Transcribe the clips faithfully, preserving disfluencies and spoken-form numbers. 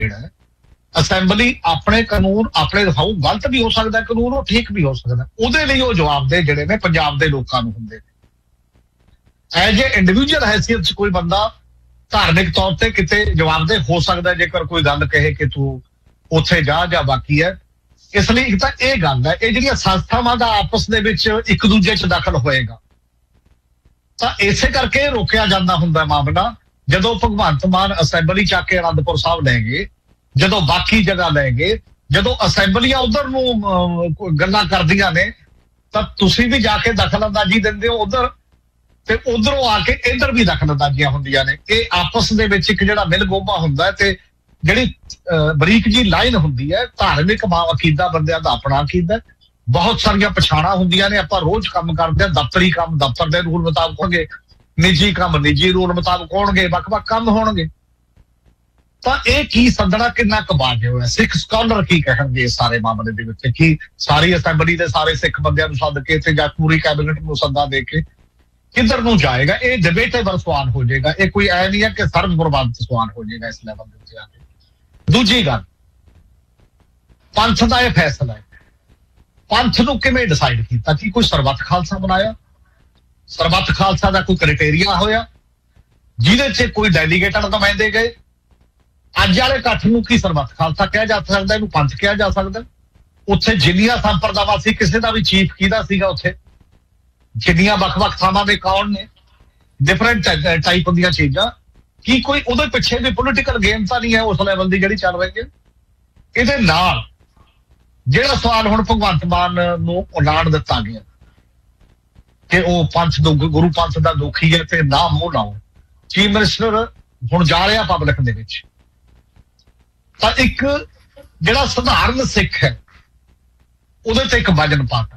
ਜਿਹੜਾ ਅਸੈਂਬਲੀ ਆਪਣੇ ਕਾਨੂੰਨ ਆਪਣੇ ਦਿਖਾਊ, ਗਲਤ ਵੀ ਹੋ ਸਕਦਾ ਕਾਨੂੰਨ, ਉਹ ਠੀਕ ਵੀ ਹੋ ਸਕਦਾ, ਉਹਦੇ ਲਈ ਉਹ ਜਵਾਬਦੇਹ ਜਿਹੜੇ ਨੇ ਪੰਜਾਬ ਦੇ ਲੋਕਾਂ ਨੂੰ ਹੁੰਦੇ ਨੇ। ਐਜ ਏ ਇੰਡੀਵਿਜੂਅਲ ਹੈਸੀਅਤ 'ਚ ਕੋਈ ਬੰਦਾ ਧਾਰਮਿਕ ਤੌਰ ਤੇ ਕਿਤੇ ਜਵਾਬਦੇਹ ਹੋ ਸਕਦਾ ਜੇਕਰ ਕੋਈ ਗੱਲ ਕਹੇ ਕਿ ਤੂੰ ਉੱਥੇ ਜਾ ਜਾਂ ਬਾਕੀ ਹੈ। ਇਸ ਲਈ ਇੱਕ ਤਾਂ ਇਹ ਗੱਲ ਹੈ, ਇਹ ਜਿਹੜੀਆਂ ਸੰਸਥਾਵਾਂ ਦਾ ਆਪਸ ਦੇ ਵਿੱਚ ਇੱਕ ਦੂਜੇ 'ਚ ਦਖਲ ਹੋਏਗਾ ਤਾਂ ਇਸੇ ਕਰਕੇ ਰੋਕਿਆ ਜਾਂਦਾ ਹੁੰਦਾ ਮਾਮਲਾ। ਜਦੋਂ ਭਗਵੰਤ ਮਾਨ ਅਸੈਂਬਲੀ ਚੱਕ ਕੇ ਅਨੰਦਪੁਰ ਸਾਹਿਬ ਲੈ ਗਏ, ਜਦੋਂ ਬਾਕੀ ਜਗ੍ਹਾ ਲੈ ਗਏ, ਜਦੋਂ ਅਸੈਂਬਲੀਆਂ ਉਧਰ ਨੂੰ ਗੱਲਾਂ ਕਰਦੀਆਂ ਨੇ ਤਾਂ ਤੁਸੀਂ ਵੀ ਜਾ ਕੇ ਦਖਲਅੰਦਾਜ਼ੀ ਦਿੰਦੇ ਹੋ ਉਧਰ, ਤੇ ਉਧਰੋਂ ਆ ਕੇ ਇੱਧਰ ਵੀ ਦਖਲਅੰਦਾਜ਼ੀਆਂ ਹੁੰਦੀਆਂ ਨੇ। ਇਹ ਆਪਸ ਦੇ ਵਿੱਚ ਇੱਕ ਜਿਹੜਾ ਮਿਲਗੋਭਾ ਹੁੰਦਾ ਹੈ ਤੇ ਜਿਹੜੀ ਬਰੀਕ ਜੀ ਲਾਈਨ ਹੁੰਦੀ ਹੈ, ਧਾਰਮਿਕ ਅਕੀਦਾ ਬੰਦਿਆਂ ਦਾ ਆਪਣਾ ਅਕੀਦਾ, ਬਹੁਤ ਸਾਰੀਆਂ ਪਛਾਣਾਂ ਹੁੰਦੀਆਂ ਨੇ। ਆਪਾਂ ਰੋਜ਼ ਕੰਮ ਕਰਦੇ ਹਾਂ, ਦਫ਼ਤਰੀ ਕੰਮ ਦਫ਼ਤਰ ਦੇ ਰੂਲ ਮੁਤਾਬਕ ਹੋਣਗੇ, ਨਿੱਜੀ ਕੰਮ ਨਿੱਜੀ ਰੂਲ ਮੁਤਾਬਕ ਹੋਣਗੇ, ਵੱਖ-ਵੱਖ ਕੰਮ ਹੋਣਗੇ। ਤਾਂ ਇਹ ਕੀ ਸੱਦਣਾ ਕਿੰਨਾ ਕਬਾਜ ਹੋਇਆ। ਸਿੱਖ ਸਕਾਲਰ ਕੀ ਕਹਿਣਗੇ ਇਸ ਸਾਰੇ ਮਾਮਲੇ ਦੇ ਵਿੱਚ, ਕਿ ਸਾਰੀ ਅਸੈਂਬਲੀ ਦੇ ਸਾਰੇ ਸਿੱਖ ਬੰਦਿਆਂ ਨੂੰ ਸੱਦ ਕੇ ਤੇ ਜਾਂ ਪੂਰੀ ਕੈਬਨਿਟ ਨੂੰ ਸੱਦਾ ਦੇ ਕੇ ਕਿੱਧਰ ਨੂੰ ਜਾਏਗਾ? ਇਹ ਡਿਬੇਟੇਬਲ ਸਵਾਲ ਹੋ ਜਾਏਗਾ। ਇਹ ਕੋਈ ਐ ਨਹੀਂ ਹੈ ਕਿ ਸਰਬ ਬਰਬਾਦ ਸਵਾਲ ਹੋ ਜਾਏਗਾ ਇਸ ਲੈਵਲ ਦੇ ਉੱਤੇ ਆ ਕੇ। ਦੂਜੀ ਗੱਲ, ਪੰਥ ਦਾ ਇਹ ਫੈਸਲਾ ਹੈ, ਪੰਥ ਨੂੰ ਕਿਵੇਂ ਡਿਸਾਈਡ ਕੀਤਾ? ਕਿ ਕੋਈ ਸਰਬੱਤ ਖਾਲਸਾ ਬਣਾਇਆ? ਸਰਬੱਤ ਖਾਲਸਾ ਦਾ ਕੋਈ ਕ੍ਰਾਈਟੇਰੀਆ ਹੋਇਆ ਜਿਹਦੇ 'ਚ ਕੋਈ ਡੈਲੀਗੇਟਡ ਨੁਮਾਇੰਦੇ ਗਏ? ਅੱਜ ਵਾਲੇ ਇਕੱਠ ਨੂੰ ਕੀ ਸਰਬੱਤ ਖਾਲਸਾ ਕਿਹਾ ਜਾ ਸਕਦਾ? ਇਹਨੂੰ ਪੰਥ ਕਿਹਾ ਜਾ ਸਕਦਾ? ਉੱਥੇ ਜਿੰਨੀਆਂ ਸੰਪਰਦਾਵਾਂ ਸੀ, ਕਿਸੇ ਦਾ ਵੀ ਚੀਫ ਕਿਹਦਾ ਸੀਗਾ ਉੱਥੇ? ਜਿੰਨੀਆਂ ਵੱਖ-ਵੱਖ ਥਾਵਾਂ ਦੇ ਕੌਣ ਨੇ? ਡਿਫਰੈਂਟ ਟਾਈਪ ਦੀਆਂ ਚੀਜ਼ਾਂ। ਕੀ ਕੋਈ ਉਹਦੇ ਪਿੱਛੇ ਵੀ ਪੋਲੀਟੀਕਲ ਗੇਮ ਤਾਂ ਨਹੀਂ ਹੈ ਉਸ ਲੈਵਲ ਦੀ ਜਿਹੜੀ ਚੱਲ ਰਹੀ ਹੈ? ਇਹਦੇ ਨਾਲ ਜਿਹੜਾ ਸਵਾਲ ਹੁਣ ਭਗਵੰਤ ਮਾਨ ਨੂੰ ਉਲਾੜ ਦਿੱਤਾ ਗਿਆ ਕਿ ਉਹ ਪੰਥ ਦੋ ਗੁਰੂ ਪੰਥ ਦਾ ਦੋਖੀ ਹੈ ਤੇ ਨਾ ਮੂੰਹ ਲਾਓ, ਚੀਫ ਮਿਨਿਸਟਰ ਹੁਣ ਜਾ ਰਿਹਾ ਪਬਲਿਕ ਦੇ ਵਿੱਚ, ਤਾਂ ਇੱਕ ਜਿਹੜਾ ਸਧਾਰਨ ਸਿੱਖ ਹੈ ਉਹਦੇ ਤੇ ਇੱਕ ਵਜਨ ਪਾਤਾ।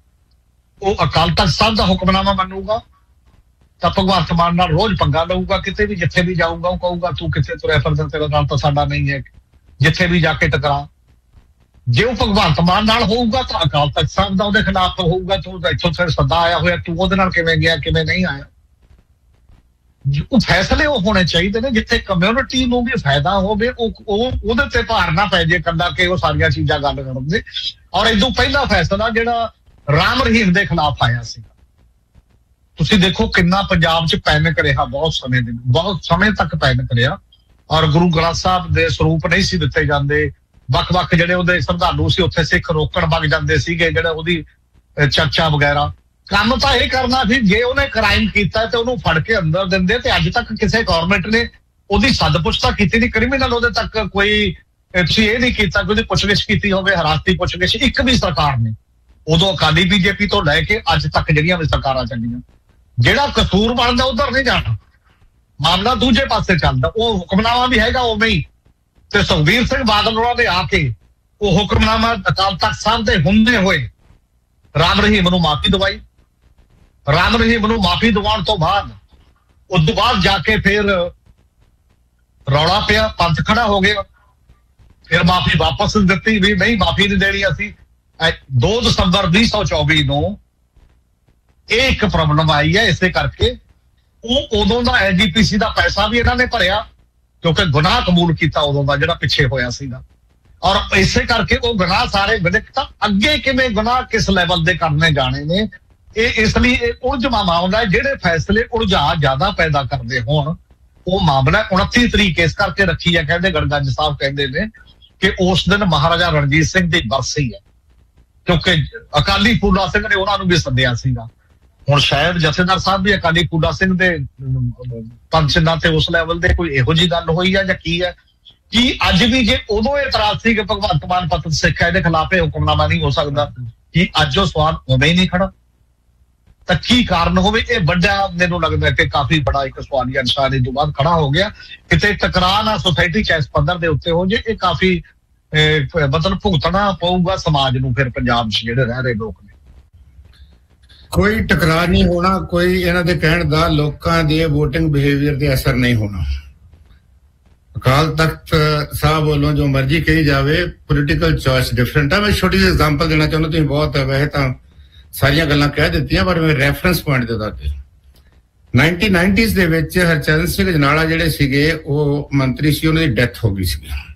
ਉਹ ਅਕਾਲ ਤਖਤ ਸਾਹਿਬ ਦਾ ਹੁਕਮਨਾਮਾ ਮੰਨੂਗਾ ਤਾਂ ਭਗਵੰਤ ਮਾਨ ਨਾਲ ਰੋਜ਼ ਪੰਗਾ ਲਊਗਾ। ਕਿਤੇ ਵੀ ਜਿੱਥੇ ਵੀ ਜਾਊਗਾ ਉਹ ਕਹੂਗਾ ਤੂੰ ਕਿੱਥੇ ਤੁਰਿਆ ਫਿਰਦਾ, ਤੇਰਾ ਨਾਲ ਤਾਂ ਸਾਡਾ ਨਹੀਂ ਹੈ, ਜਿੱਥੇ ਵੀ ਜਾ ਕੇ ਟਕਰਾ। ਜੇ ਉਹ ਭਗਵੰਤ ਮਾਨ ਨਾਲ ਹੋਊਗਾ ਤਾਂ ਅਕਾਲ ਤਖਤ ਸਾਹਿਬ ਦਾ ਉਹਦੇ ਖਿਲਾਫ ਹੋਊਗਾ, ਤੂੰ ਇੱਥੋਂ ਫਿਰ ਸੱਦਾ ਆਇਆ ਹੋਇਆ, ਤੂੰ ਉਹਦੇ ਨਾਲ ਕਿਵੇਂ ਗਿਆ ਕਿਵੇਂ ਨਹੀਂ ਆਇਆ। ਉਹ ਫੈਸਲੇ ਉਹ ਹੋਣੇ ਚਾਹੀਦੇ ਨੇ ਜਿੱਥੇ ਕਮਿਊਨਿਟੀ ਨੂੰ ਵੀ ਫਾਇਦਾ ਹੋਵੇ, ਉਹ ਉਹਦੇ ਤੇ ਭਾਰ ਨਾ ਪੈ ਜੇ ਕੰਡਾ ਕਿ ਉਹ ਸਾਰੀਆਂ ਚੀਜ਼ਾਂ ਗੱਲ ਕਰਨ ਦੇ। ਔਰ ਇਦੋਂ ਪਹਿਲਾ ਫੈਸਲਾ ਜਿਹੜਾ ਰਾਮ ਰਹੀਮ ਦੇ ਖਿਲਾਫ ਆਇਆ ਸੀ, ਤੁਸੀਂ ਦੇਖੋ ਕਿੰਨਾ ਪੰਜਾਬ 'ਚ ਪੈਨਿਕ ਰਿਹਾ, ਬਹੁਤ ਸਮੇਂ ਦੇ ਬਹੁਤ ਸਮੇਂ ਤੱਕ ਪੈਨਿਕ ਰਿਹਾ। ਔਰ ਗੁਰੂ ਗ੍ਰੰਥ ਸਾਹਿਬ ਦੇ ਸਰੂਪ ਨਹੀਂ ਸੀ ਦਿੱਤੇ ਜਾਂਦੇ, ਵੱਖ-ਵੱਖ ਜਿਹੜੇ ਉਹਦੇ ਸ਼ਰਧਾਲੂ ਸੀ ਉੱਥੇ ਸਿੱਖ ਰੋਕਣ ਵਗ ਜਾਂਦੇ ਸੀਗੇ, ਜਿਹੜਾ ਉਹਦੀ ਚਰਚਾ ਵਗੈਰਾ। ਕੰਮ ਤਾਂ ਇਹ ਕਰਨਾ ਸੀ, ਜੇ ਉਹਨੇ ਕ੍ਰਾਈਮ ਕੀਤਾ ਤੇ ਉਹਨੂੰ ਫੜ ਕੇ ਅੰਦਰ ਦਿੰਦੇ। ਤੇ ਅੱਜ ਤੱਕ ਕਿਸੇ ਗਵਰਨਮੈਂਟ ਨੇ ਉਹਦੀ ਸੱਦ-ਪੁੱਛ ਤਾਂ ਕੀਤੀ ਨਹੀਂ, ਕ੍ਰਿਮੀਨਲ ਉਹਦੇ ਤੱਕ ਕੋਈ ਤੁਸੀਂ ਇਹ ਨਹੀਂ ਕੀਤਾ ਕਿ ਉਹਦੀ ਪੁੱਛਗਿੱਛ ਕੀਤੀ ਹੋਵੇ, ਹਰਾਸਤੀ ਪੁੱਛਗਿੱਛ ਇੱਕ ਵੀ ਸਰਕਾਰ ਨੇ, ਉਦੋਂ ਅਕਾਲੀ ਬੀਜੇਪੀ ਤੋਂ ਲੈ ਕੇ ਅੱਜ ਤੱਕ ਜਿਹੜੀਆਂ ਵੀ ਸਰਕਾਰਾਂ ਚੱਲੀਆਂ, ਜਿਹੜਾ ਕਸੂਰ ਬਣਦਾ ਉਧਰ ਨਹੀਂ ਜਾਣਾ, ਮਾਮਲਾ ਦੂਜੇ ਪਾਸੇ ਚੱਲਦਾ। ਉਹ ਹੁਕਮਨਾਮਾ ਵੀ ਹੈਗਾ ਉਵੇਂ ਹੀ, ਤੇ ਸੁਖਬੀਰ ਸਿੰਘ ਬਾਦਲ ਉਹਨਾਂ ਦੇ ਆ ਕੇ ਉਹ ਹੁਕਮਨਾਮਾ ਅਕਾਲ ਤਖਤ ਸਾਹਿਬ ਦੇ ਹੁੰਦੇ ਹੋਏ ਰਾਮ ਰਹੀਮ ਨੂੰ ਮਾਫੀ ਦਵਾਈ। ਰਾਮ ਰਹੀਮ ਨੂੰ ਮਾਫੀ ਦਿਵਾਉਣ ਤੋਂ ਬਾਅਦ ਉਸ ਤੋਂ ਬਾਅਦ ਜਾ ਕੇ ਫਿਰ ਰੌਲਾ ਪਿਆ, ਪੰਥ ਖੜਾ ਹੋ ਗਿਆ, ਫਿਰ ਮਾਫੀ ਵਾਪਸ ਦਿੱਤੀ ਵੀ ਨਹੀਂ ਮਾਫੀ ਨਹੀਂ ਦੇਣੀ ਅਸੀਂ। ਦੋ ਦਸੰਬਰ ਵੀਹ ਸੌ ਚੌਵੀ ਨੂੰ ਇਹ ਇੱਕ ਪ੍ਰੋਬਲਮ ਆਈ ਹੈ, ਇਸੇ ਕਰਕੇ ਉਹ ਉਦੋਂ ਦਾ ਐਨ ਡੀ ਪੀ ਸੀ ਦਾ ਪੈਸਾ ਵੀ ਇਹਨਾਂ ਨੇ ਭਰਿਆ ਕਿਉਂਕਿ ਗੁਨਾਹ ਕਬੂਲ ਕੀਤਾ ਉਦੋਂ ਦਾ ਜਿਹੜਾ ਪਿੱਛੇ ਹੋਇਆ ਸੀਗਾ। ਔਰ ਇਸੇ ਕਰਕੇ ਉਹ ਗੁਨਾਹ ਸਾਰੇ ਵਿਦਿਕ ਤਾਂ ਅੱਗੇ ਕਿਵੇਂ ਗੁਨਾਹ ਕਿਸ ਲੈਵਲ ਦੇ ਕਰਨੇ ਜਾਣੇ ਨੇ, ਇਹ ਇਸ ਲਈ ਇਹ ਉਲਝਵਾਂ ਮਾਮਲਾ ਹੈ। ਜਿਹੜੇ ਫੈਸਲੇ ਉਲਝਾ ਜ਼ਿਆਦਾ ਪੈਦਾ ਕਰਦੇ ਹੋਣ ਉਹ ਮਾਮਲਾ ਉਨੱਤੀ ਤਰੀਕ ਇਸ ਕਰਕੇ ਰੱਖੀ ਹੈ, ਕਹਿੰਦੇ ਗੜਗੰਜ ਸਾਹਿਬ ਕਹਿੰਦੇ ਨੇ ਕਿ ਉਸ ਦਿਨ ਮਹਾਰਾਜਾ ਰਣਜੀਤ ਸਿੰਘ ਦੀ ਬਰਸੀ ਹੈ, ਕਿਉਂਕਿ ਅਕਾਲੀ ਫੂਲਾ ਸਿੰਘ ਨੇ ਉਹਨਾਂ ਨੂੰ ਵੀ ਸੱਦਿਆ ਸੀਗਾ। ਹੁਣ ਸ਼ਾਇਦ ਜਥੇਦਾਰ ਸਾਹਿਬ ਵੀ ਅਕਾਲੀ ਫੂਲਾ ਸਿੰਘ ਦੇ ਪੰਚਨਾਂ ਤੇ ਉਸ ਲੈਵਲ ਦੇ ਕੋਈ ਇਹੋ ਜਿਹੀ ਗੱਲ ਹੋਈ ਹੈ ਜਾਂ ਕੀ ਹੈ ਕਿ ਅੱਜ ਵੀ ਜੇ ਉਦੋਂ ਇਤਰਾਜ਼ ਸੀ ਕਿ ਭਗਵੰਤ ਮਾਨ ਪਤਨ ਸਿੱਖ ਹੈ ਇਹਦੇ ਖਿਲਾਫ ਇਹ ਹੁਕਮਨਾਮਾ ਨਹੀਂ ਹੋ ਸਕਦਾ, ਕਿ ਅੱਜ ਉਹ ਸਵਾਲ ਉਵੇਂ ਹੀ ਨਹੀਂ ਖੜਾ, ਤਾਂ ਕੀ ਕਾਰਨ ਹੋਵੇ? ਇਹ ਵੱਡਾ ਮੈਨੂੰ ਲੱਗਦਾ ਕਿ ਕਾਫੀ ਬੜਾ ਇੱਕ ਸਵਾਲੀਆ ਨਿਸ਼ਾਨ ਇਸ ਤੋਂ ਬਾਅਦ ਖੜਾ ਹੋ ਗਿਆ। ਕਿਤੇ ਟਕਰਾਅ ਨਾ ਸੋਸਾਇਟੀ ਚ ਇਸ ਪੱਧਰ ਦੇ ਉੱਤੇ ਹੋ ਜੇ, ਇਹ ਕਾਫੀ ਮਤਲਬ ਭੁਗਤਣਾ ਪਊਗਾ ਸਮਾਜ ਨੂੰ ਫਿਰ ਪੰਜਾਬ 'ਚ ਜਿਹੜੇ ਰਹਿ ਰਹੇ ਲੋਕ ਨੇ। ਕੋਈ ਟਕਰਾਅ ਨਹੀਂ ਹੋਣਾ, ਕੋਈ ਇਹਨਾਂ ਦੇ ਕਹਿਣ ਦਾ ਲੋਕਾਂ ਦੇ ਵੋਟਿੰਗ ਬਿਹੇਵੀਅਰ ਤੇ ਅਸਰ ਨਹੀਂ ਹੋਣਾ। ਅਕਾਲ ਤਖਤ ਸਾਹਿਬ ਵੱਲੋਂ ਜੋ ਮਰਜ਼ੀ ਕਹੀ ਜਾਵੇ, ਪੋਲੀਟੀਕਲ ਚੋਇਸ ਡਿਫਰੈਂਟ ਆ। ਮੈਂ ਛੋਟੀ ਜਿਹੀ ਐਗਜ਼ਾਮਪਲ ਦੇਣਾ ਚਾਹੁੰਦਾ, ਤੁਸੀਂ ਬਹੁਤ ਵੈਸੇ ਤਾਂ ਸਾਰੀਆਂ ਗੱਲਾਂ ਕਹਿ ਦਿੱਤੀਆਂ, ਪਰ ਮੈਂ ਰੈਫਰੈਂਸ ਪੁਆਇੰਟ ਦੇ ਤੌਰ ਤੇ ਨਾਈਨਟੀਨ ਨਾਈਨਟੀਜ਼ ਦੇ ਵਿੱਚ ਹਰਚਰਨ ਸਿੰਘ ਜਨਾਲਾ ਜਿਹੜੇ ਸੀਗੇ ਉਹ ਮੰਤਰੀ ਸੀ, ਉਹਨਾਂ ਦੀ ਡੈਥ ਹੋ ਗਈ ਸੀ।